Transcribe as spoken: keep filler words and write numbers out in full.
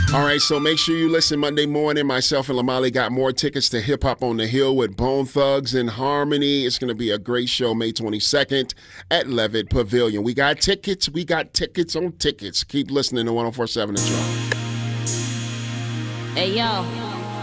All right, so make sure you listen Monday morning. Myself and Lamali got more tickets to Hip Hop on the Hill with Bone Thugs and Harmony. It's going to be a great show May twenty-second at Levitt Pavilion. We got tickets. We got tickets on tickets. Keep listening to one oh four point seven The Drum. Hey, yo.